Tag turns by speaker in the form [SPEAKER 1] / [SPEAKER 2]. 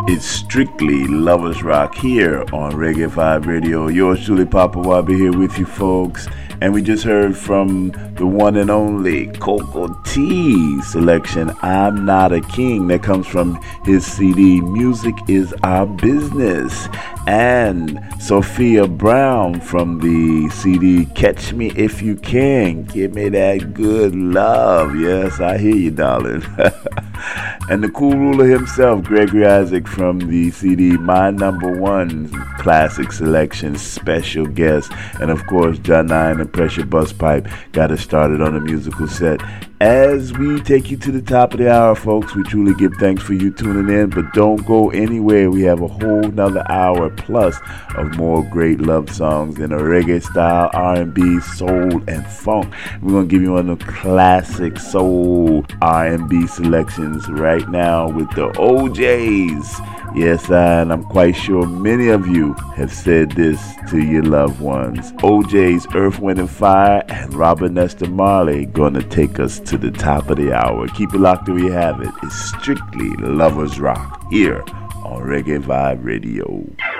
[SPEAKER 1] It's strictly Lovers Rock here on Reggae Vibe Radio. Yours truly, Papa Wabi, here with you folks. And we just heard from the one and only Coco T selection, I'm Not a King. That comes from his CD, Music is Our Business. And Sophia Brown from the CD, Catch Me If You Can. Give me that good love. Yes, I hear you, darling. And the cool ruler himself, Gregory Isaac, from the CD My Number One Classic Selection, special guest. And of course, John 9 and Pressure Bus Pipe got us started on a musical set. As we take you to the top of the hour, folks, we truly give thanks for you tuning in, but don't go anywhere. We have a whole nother hour plus of more great love songs in a reggae style, R&B, soul, and funk. We're going to give you one of the classic soul R&B selections right now with the OJs. Yes, and I'm quite sure many of you have said this to your loved ones. OJ's Earth, Wind, and Fire and Robert Nesta Marley gonna take us to the top of the hour. Keep it locked till we have it. It's strictly Lovers Rock here on Reggae Vibe Radio.